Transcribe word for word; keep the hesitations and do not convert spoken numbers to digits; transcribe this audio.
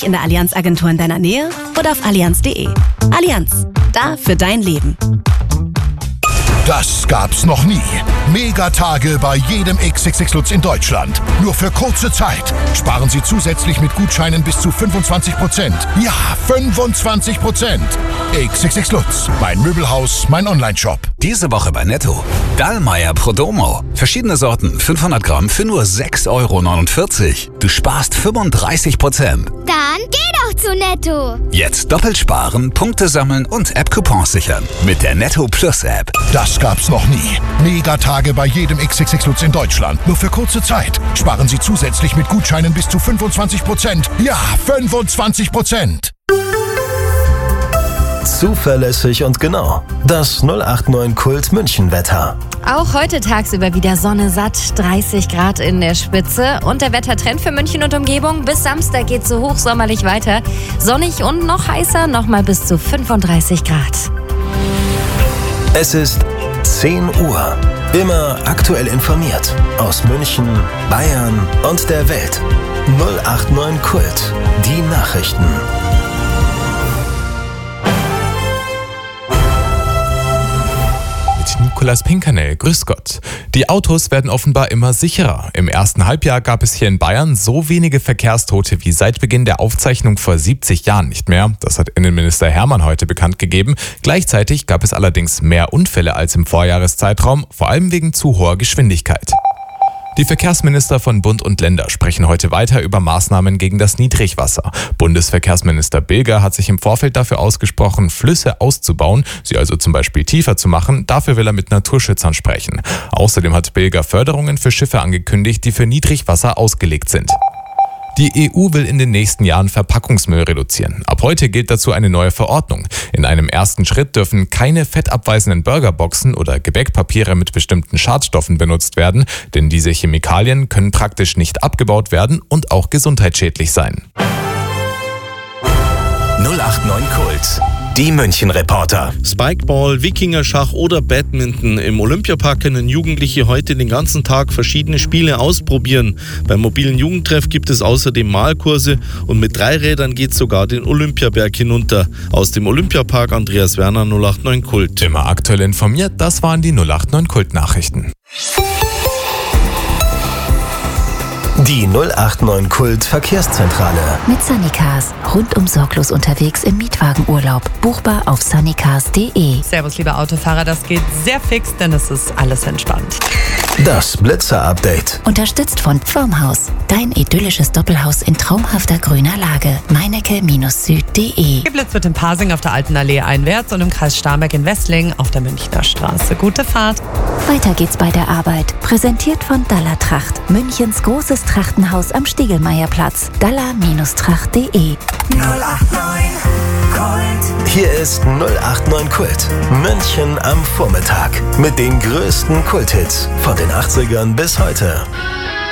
dich in der Allianz Agentur in deiner Nähe oder auf allianz punkt de. Allianz, da für dein Leben. Das gab's noch nie. Megatage bei jedem X X X Lutz in Deutschland. Nur für kurze Zeit. Sparen Sie zusätzlich mit Gutscheinen bis zu fünfundzwanzig Prozent. Ja, fünfundzwanzig Prozent. X X X Lutz. Mein Möbelhaus, mein Onlineshop. Diese Woche bei Netto. Dallmayr Prodomo. Verschiedene Sorten, fünfhundert Gramm für nur sechs Euro neunundvierzig. Du sparst fünfunddreißig Prozent. Dann geh doch zu Netto. Jetzt doppelt sparen, Punkte sammeln und App-Coupons sichern. Mit der Netto Plus App. Das gab's noch nie. Megatage bei jedem X X X Lutz in Deutschland. Nur für kurze Zeit. Sparen Sie zusätzlich mit Gutscheinen bis zu fünfundzwanzig Prozent. Ja, fünfundzwanzig Prozent. Zuverlässig und genau. Das null acht neun Kult München Wetter. Auch heute tagsüber wieder Sonne satt, dreißig Grad in der Spitze. Und der Wettertrend für München und Umgebung. Bis Samstag geht so hochsommerlich weiter. Sonnig und noch heißer, nochmal bis zu fünfunddreißig Grad. Es ist zehn Uhr. Immer aktuell informiert. Aus München, Bayern und der Welt. null acht neun Kult. Die Nachrichten. Nikolaus Pinkernell, grüß Gott. Die Autos werden offenbar immer sicherer. Im ersten Halbjahr gab es hier in Bayern so wenige Verkehrstote wie seit Beginn der Aufzeichnung vor siebzig Jahren nicht mehr. Das hat Innenminister Hermann heute bekannt gegeben. Gleichzeitig gab es allerdings mehr Unfälle als im Vorjahreszeitraum, vor allem wegen zu hoher Geschwindigkeit. Die Verkehrsminister von Bund und Länder sprechen heute weiter über Maßnahmen gegen das Niedrigwasser. Bundesverkehrsminister Bilger hat sich im Vorfeld dafür ausgesprochen, Flüsse auszubauen, sie also zum Beispiel tiefer zu machen. Dafür will er mit Naturschützern sprechen. Außerdem hat Bilger Förderungen für Schiffe angekündigt, die für Niedrigwasser ausgelegt sind. Die E U will in den nächsten Jahren Verpackungsmüll reduzieren. Ab heute gilt dazu eine neue Verordnung. In einem ersten Schritt dürfen keine fettabweisenden Burgerboxen oder Gebäckpapiere mit bestimmten Schadstoffen benutzt werden, denn diese Chemikalien können praktisch nicht abgebaut werden und auch gesundheitsschädlich sein. null acht neun Kult. Die München-Reporter. Spikeball, Wikingerschach oder Badminton. Im Olympiapark können Jugendliche heute den ganzen Tag verschiedene Spiele ausprobieren. Beim mobilen Jugendtreff gibt es außerdem Malkurse und mit drei Rädern geht sogar den Olympiaberg hinunter. Aus dem Olympiapark Andreas Werner, null acht neun Kult. Immer aktuell informiert, das waren die null acht neun Kult-Nachrichten. Die null acht neun Kult Verkehrszentrale. Mit Sunnycars. Rundum sorglos unterwegs im Mietwagenurlaub. Buchbar auf sunnycars punkt de. Servus, liebe Autofahrer, das geht sehr fix, denn es ist alles entspannt. Das Blitzer-Update. Unterstützt von Pflumhaus. Dein idyllisches Doppelhaus in traumhafter grüner Lage. meinecke-süd punkt de. Geblitzt wird in Pasing auf der Alten Allee einwärts und im Kreis Starnberg in Wesslingen auf der Münchner Straße. Gute Fahrt. Weiter geht's bei der Arbeit. Präsentiert von Dalla Tracht. Münchens großes Trachtenhaus am Stiegelmeierplatz. dalla-tracht punkt de. null acht neun Kult. Hier ist null acht neun Kult. München am Vormittag. Mit den größten Kulthits von den achtzigern bis heute.